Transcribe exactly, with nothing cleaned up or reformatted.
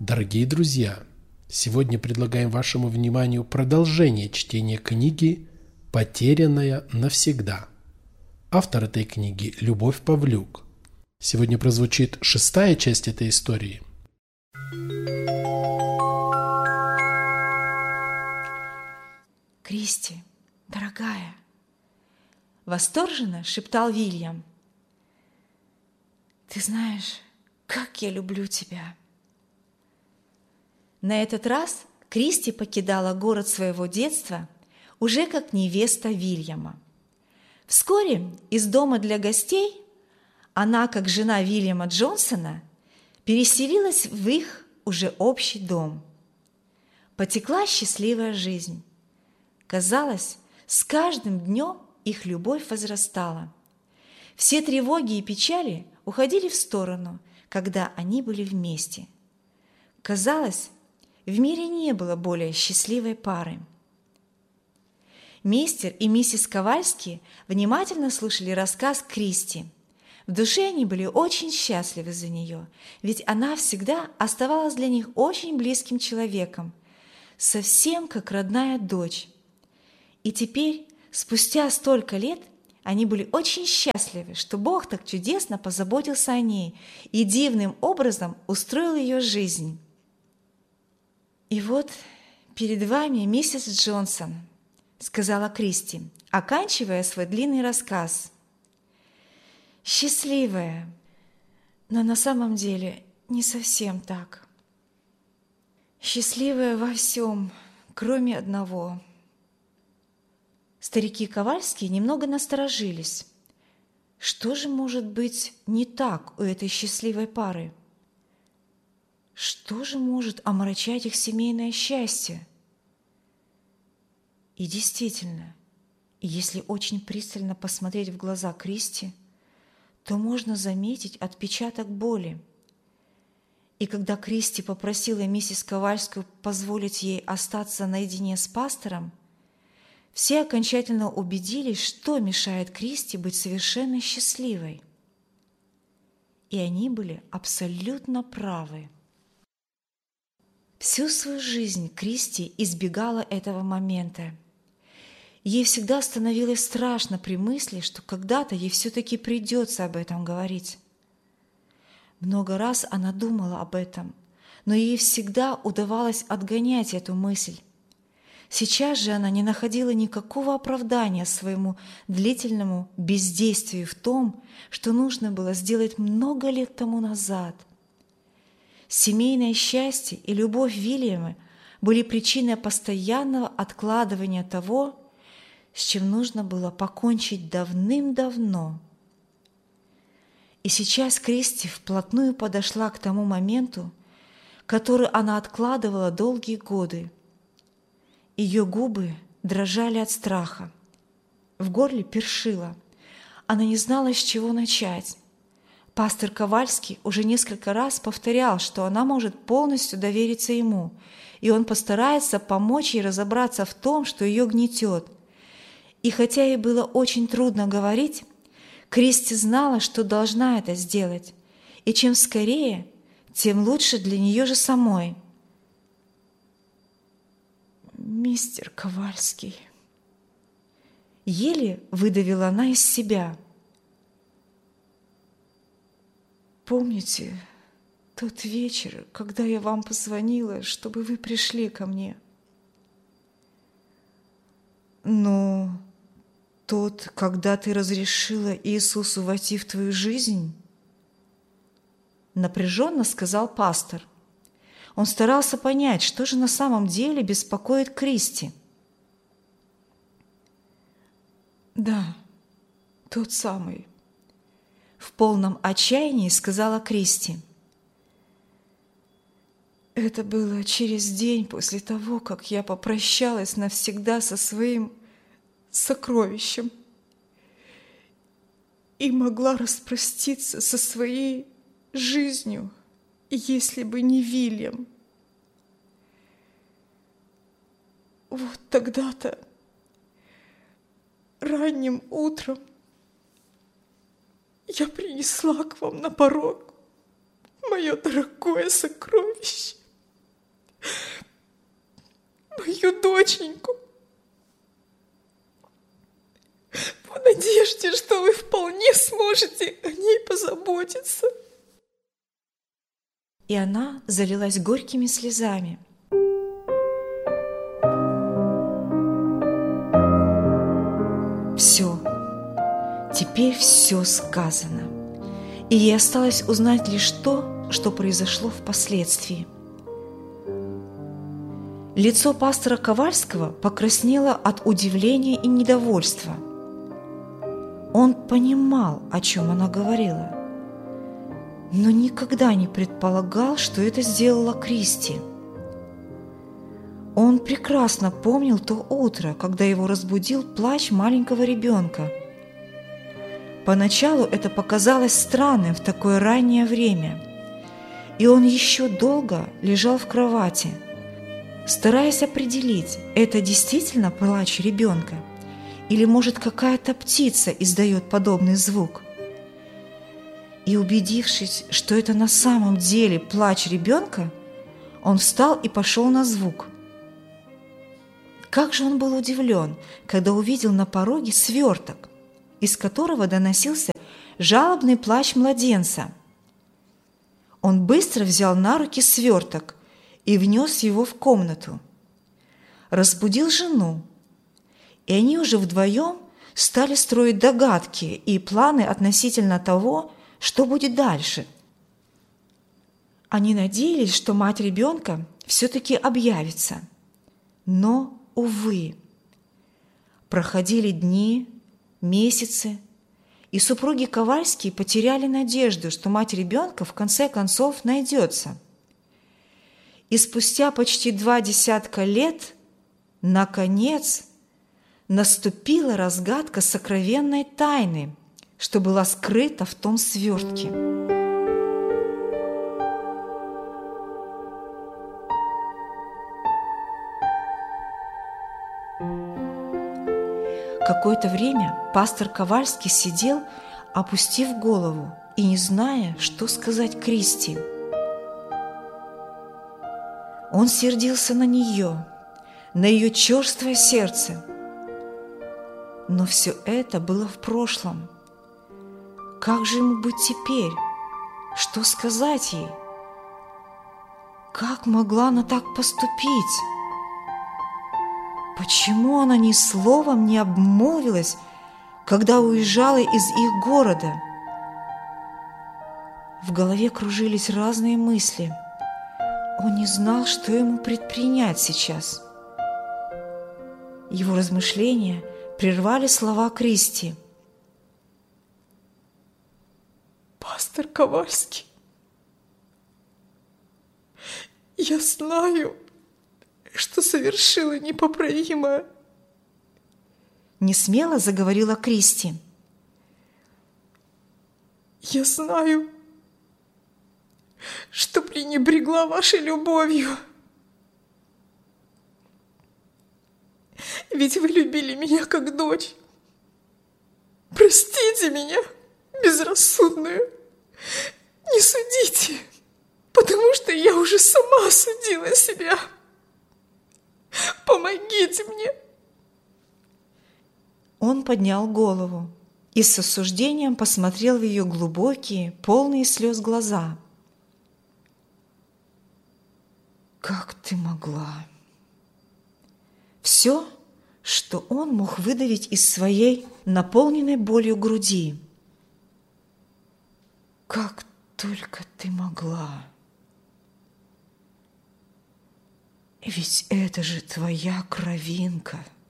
Дорогие друзья, сегодня предлагаем вашему вниманию продолжение чтения книги «Потерянная навсегда». Автор этой книги – Любовь Павлюк. Сегодня прозвучит шестая часть этой истории. «Кристи, дорогая!» – восторженно шептал Вильям. «Ты знаешь, как я люблю тебя!» На этот раз Кристи покидала город своего детства уже как невеста Вильяма. Вскоре из дома для гостей она, как жена Вильяма Джонсона, переселилась в их уже общий дом. Потекла счастливая жизнь. Казалось, с каждым днем их любовь возрастала. Все тревоги и печали уходили в сторону, когда они были вместе. Казалось, в мире не было более счастливой пары. Мистер и миссис Ковальски внимательно слушали рассказ Кристи. В душе они были очень счастливы за нее, ведь она всегда оставалась для них очень близким человеком, совсем как родная дочь. И теперь, спустя столько лет, они были очень счастливы, что Бог так чудесно позаботился о ней и дивным образом устроил ее жизнь. «И вот перед вами миссис Джонсон», — сказала Кристи, оканчивая свой длинный рассказ. «Счастливая, но на самом деле не совсем так. Счастливая во всем, кроме одного». Старики Ковальские немного насторожились. Что же может быть не так у этой счастливой пары? Что же может омрачать их семейное счастье? И действительно, если очень пристально посмотреть в глаза Кристи, то можно заметить отпечаток боли. И когда Кристи попросила миссис Ковальскую позволить ей остаться наедине с пастором, все окончательно убедились, что мешает Кристи быть совершенно счастливой. И они были абсолютно правы. Всю свою жизнь Кристи избегала этого момента. Ей всегда становилось страшно при мысли, что когда-то ей все-таки придется об этом говорить. Много раз она думала об этом, но ей всегда удавалось отгонять эту мысль. Сейчас же она не находила никакого оправдания своему длительному бездействию в том, что нужно было сделать много лет тому назад. Семейное счастье и любовь Вильяма были причиной постоянного откладывания того, с чем нужно было покончить давным-давно. И сейчас Кристи вплотную подошла к тому моменту, который она откладывала долгие годы. Ее губы дрожали от страха, в горле першило. Она не знала, с чего начать. Пастор Ковальский уже несколько раз повторял, что она может полностью довериться ему, и он постарается помочь ей разобраться в том, что ее гнетет. И хотя ей было очень трудно говорить, Кристи знала, что должна это сделать, и чем скорее, тем лучше для нее же самой. «Мистер Ковальский», — еле выдавила она из себя. «Помните тот вечер, когда я вам позвонила, чтобы вы пришли ко мне?» «Ну, тот, когда ты разрешила Иисусу войти в твою жизнь?» Напряженно сказал пастор. Он старался понять, что же на самом деле беспокоит Кристи. «Да, тот самый», — в полном отчаянии сказала Кристи. «Это было через день после того, как я попрощалась навсегда со своим сокровищем и могла распроститься со своей жизнью, если бы не Вильям. Вот тогда-то, ранним утром, я принесла к вам на порог мое дорогое сокровище. мою доченьку, в надежде, что вы вполне сможете о ней позаботиться». И она залилась горькими слезами. Все, теперь все сказано, и ей осталось узнать лишь то, что произошло впоследствии. Лицо пастора Ковальского покраснело от удивления и недовольства. Он понимал, о чем она говорила, но никогда не предполагал, что это сделала Кристи. Он прекрасно помнил то утро, когда его разбудил плач маленького ребенка. Поначалу это показалось странным в такое раннее время, и он еще долго лежал в кровати, стараясь определить, это действительно плач ребенка или, может, какая-то птица издает подобный звук. И, убедившись, что это на самом деле плач ребенка, он встал и пошел на звук. Как же он был удивлен, когда увидел на пороге сверток, из которого доносился жалобный плач младенца. Он быстро взял на руки сверток и внес его в комнату. Разбудил жену, и они уже вдвоем стали строить догадки и планы относительно того, что будет дальше. Они надеялись, что мать ребенка все-таки объявится. Но, увы, проходили дни, месяцы, и супруги Ковальские потеряли надежду, что мать ребенка в конце концов найдется. И спустя почти два десятка лет, наконец, наступила разгадка сокровенной тайны, что была скрыта в том свертке. Какое-то время пастор Ковальский сидел, опустив голову и не зная, что сказать Кристи. Он сердился на нее, на ее черствое сердце. Но все это было в прошлом. Как же ему быть теперь? Что сказать ей? Как могла она так поступить? Почему она ни словом не обмолвилась, когда уезжала из их города? В голове кружились разные мысли. Он не знал, что ему предпринять сейчас. Его размышления прервали слова Кристи. «Пастор Ковальский, я знаю, что совершила непоправимое». Несмело заговорила Кристи. «Я знаю, что пренебрегла вашей любовью. Ведь вы любили меня как дочь. Простите меня, безрассудную. Не судите, потому что я уже сама осудила себя. Помогите мне». Он поднял голову и с осуждением посмотрел в ее глубокие, полные слез глаза. «Как ты могла?» Все, что он мог выдавить из своей наполненной болью груди. «Как только ты могла! Ведь это же твоя кровинка!»